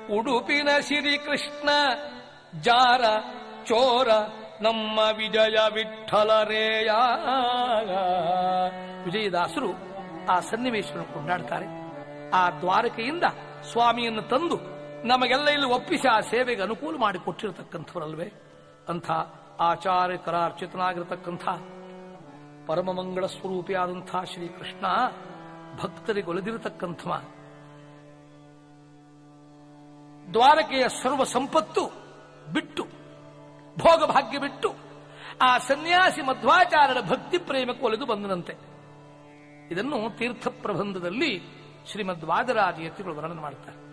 ಉಡುಪಿನ ಶ್ರೀಕೃಷ್ಣ ಜಾರ ಚೋರ ನಮ್ಮ ವಿಜಯ ವಿಠಲರೇಯ. ವಿಜಯದಾಸರು ಆ ಸನ್ನಿವೇಶವನ್ನು ಕೊಂಡಾಡ್ತಾರೆ. ಆ ದ್ವಾರಕೆಯಿಂದ ಸ್ವಾಮಿಯನ್ನು ತಂದು ನಮಗೆಲ್ಲ ಇಲ್ಲಿ ಒಪ್ಪಿಸಿ ಆ ಸೇವೆಗೆ ಅನುಕೂಲ ಮಾಡಿಕೊಟ್ಟಿರತಕ್ಕಂಥವರಲ್ವೇ. ಅಂಥ ಆಚಾರ್ಯಕರಾರ್ಚಿತನಾಗಿರತಕ್ಕಂಥ ಪರಮ ಮಂಗಳ ಸ್ವರೂಪಿಯಾದಂಥ ಶ್ರೀಕೃಷ್ಣ ಭಕ್ತರಿಗೆ ಒಲಿದಿರತಕ್ಕಂಥವ. ದ್ವಾರಕೆಯ ಸರ್ವ ಸಂಪತ್ತು ಬಿಟ್ಟು, ಭೋಗಭಾಗ್ಯ ಬಿಟ್ಟು ಆ ಸನ್ಯಾಸಿ ಮಧ್ವಾಚಾರ್ಯರ ಭಕ್ತಿ ಪ್ರೇಮಕ್ಕೆ ಒಲಿದು ಬಂದನಂತೆ. ಇದನ್ನು ತೀರ್ಥ ಪ್ರಬಂಧದಲ್ಲಿ ಶ್ರೀಮದ್ ವಾದರಾಜ ಯತಿಗಳು ವರ್ಣನೆ ಮಾಡ್ತಾರೆ.